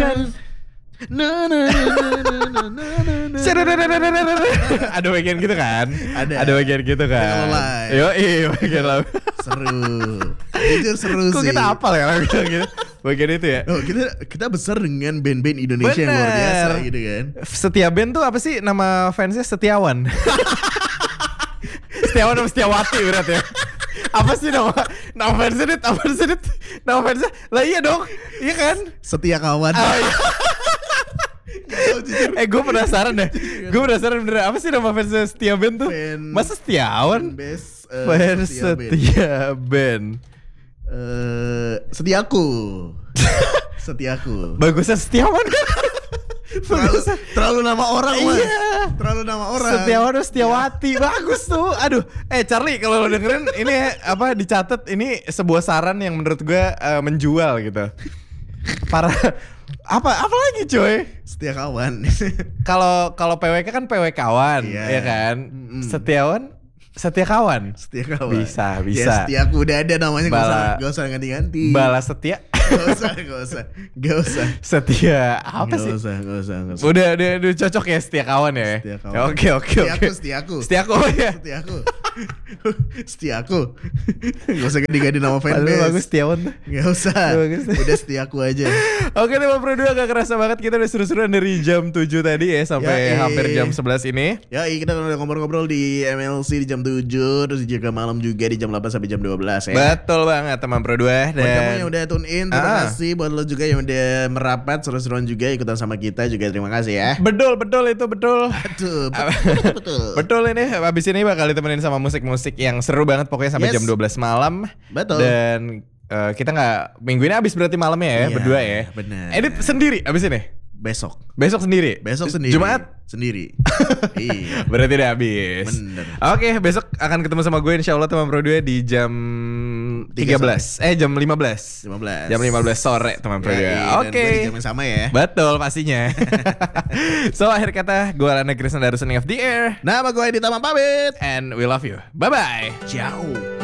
Indonesia. Ada bagian gitu kan? Ada bagian gitu kan? Yo, bagian lagu. Seru. Jujur seru Kok sih. kita hafal ya lagu gitu? Bagian itu ya? Oh, kita besar dengan band-band Indonesia yang luar biasa gitu kan. Setia band tuh apa sih nama fansnya? Setiawan. Setiawan sama Setiawati berat ya. Apa sih nama fansnya? Nama fansnya? Lah iya dong. Iya kan? Setia kawan. Oh, iya. Gue penasaran deh. Gue penasaran bener. Apa sih nama fansnya Setia band tuh? Masa Setiawan? Fans Setia band. Setiaku. Setiaku. Bagusnya Setiawan kan? Terlalu nama orang mas. Iya. Terlalu nama orang. Setiawan Setiawati. Bagus tuh. Aduh. Charlie kalau lo dengerin ini apa dicatat, ini sebuah saran yang menurut gue menjual gitu. Para apa lagi coy? Setia kawan. Kalau PWK kan PW kawan, ya kan? Setia kawan. Bisa. Ya, Setiaku udah ada namanya, gak usah ganti-ganti. Balas setia. Gak usah. Setia apa sih? Gak usah. Udah cocok ya Setia kawan ya. Setia kawan. Oke. Setiaku. Oh ya. Setiaku. Gak usah ganti-ganti nama fanbase. Bagus Setiawan tuh. Gak usah. Udah Setiaku aja. Oke nih Bro 2, gak kerasa banget kita udah seru-seruan dari jam 7 tadi ya sampai hampir jam 11 ini. Ya, kita udah ngobrol-ngobrol di MLC di jam 7, terus juga malam juga di jam 8 sampai jam 12 ya. Betul banget teman Bro 2. Dan buat kamu yang udah tune in, terima kasih. Buat lo juga yang udah merapat seru-seruan juga ikutan sama kita juga, terima kasih ya. Betul. Betul ini. Abis ini bakal ditemenin sama musik-musik yang seru banget pokoknya sampai jam 12 malam. Betul. Dan kita nggak minggu ini abis berarti malamnya ya, berdua ya. Benar. Edit sendiri abis ini. Besok sendiri. Jumat sendiri. Iya. Berarti udah habis. Bener. Oke, besok akan ketemu sama gue insyaallah teman Pro 2 di jam 13. Jam 15. Jam 15 sore teman Pro 2. Oke. Jam yang sama ya. Betul pastinya. So akhir kata gue Lana Krisna dari Sunning of the Air. Nama gue Edi Tamam pamit. And we love you. Bye bye. Ciao.